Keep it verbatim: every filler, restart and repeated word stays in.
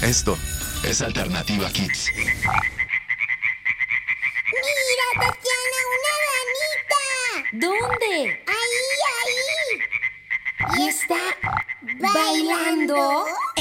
Esto es Alternativa Kids. ¡Mira, Tatiana, una ranita! ¿Dónde? ¡Ahí, ahí! ¿Y está bailando?